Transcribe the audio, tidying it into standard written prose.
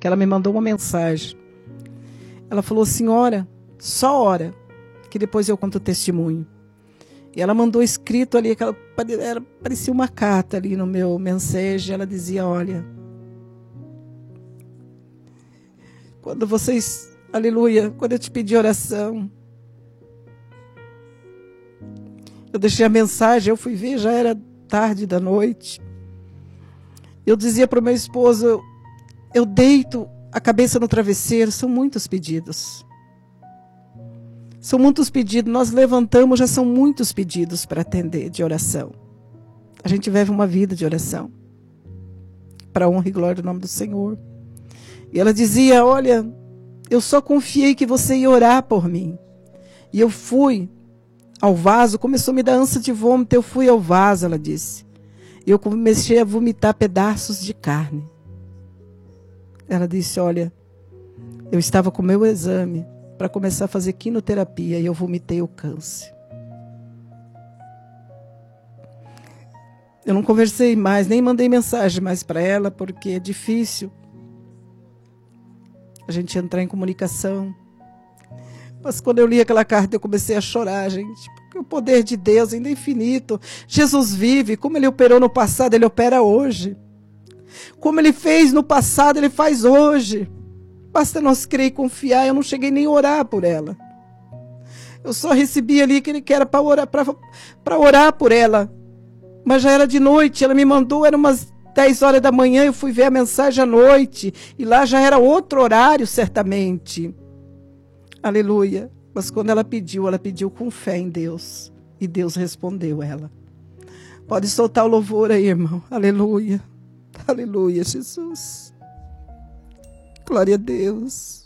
que ela me mandou uma mensagem. Ela falou assim, ora, só ora, que depois eu conto o testemunho. E ela mandou escrito ali, parecia uma carta ali no meu mensagem. Ela dizia, olha, quando vocês, aleluia, quando eu te pedi oração, eu deixei a mensagem, eu fui ver, já era tarde da noite. Eu dizia para o meu esposo, eu deito a cabeça no travesseiro, são muitos pedidos. São muitos pedidos, nós levantamos, já são muitos pedidos para atender de oração. A gente vive uma vida de oração, para a honra e glória do nome do Senhor. E ela dizia, olha, eu só confiei que você ia orar por mim. E eu fui ao vaso, começou a me dar ânsia de vômito, eu fui ao vaso, ela disse. E eu comecei a vomitar pedaços de carne. Ela disse, olha, eu estava com o meu exame para começar a fazer quimioterapia e eu vomitei o câncer. Eu não conversei mais, nem mandei mensagem mais para ela, porque é difícil a gente entrar em comunicação. Mas quando eu li aquela carta, eu comecei a chorar, gente, porque o poder de Deus ainda é infinito. Jesus vive, como Ele operou no passado, Ele opera hoje. Como Ele fez no passado, Ele faz hoje. Basta nós crer e confiar. Eu não cheguei nem a orar por ela. Eu só recebi ali que era para orar por ela. Mas já era de noite, ela me mandou, era umas 10 horas da manhã, eu fui ver a mensagem à noite. E lá já era outro horário, certamente. Aleluia. Mas quando ela pediu com fé em Deus. E Deus respondeu ela. Pode soltar o louvor aí, irmão. Aleluia. Aleluia, Jesus. Glória a Deus.